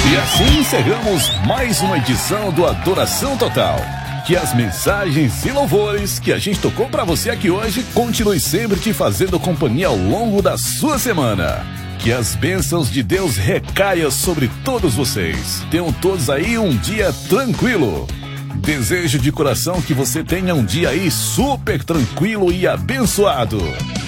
E assim encerramos mais uma edição do Adoração Total. Que as mensagens e louvores que a gente tocou pra você aqui hoje continuem sempre te fazendo companhia ao longo da sua semana. Que as bênçãos de Deus recaiam sobre todos vocês. Tenham todos aí um dia tranquilo. Desejo de coração que você tenha um dia aí super tranquilo e abençoado.